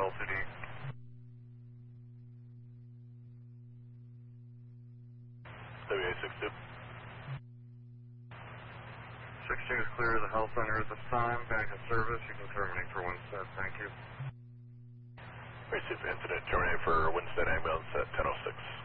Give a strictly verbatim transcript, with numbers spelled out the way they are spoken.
L T D. W A sixty-two. sixteen is clear of the health center at this time. Back in service. You can terminate for Winstead. Thank you. Received incident. Terminate for Winstead ambulance at ten oh six.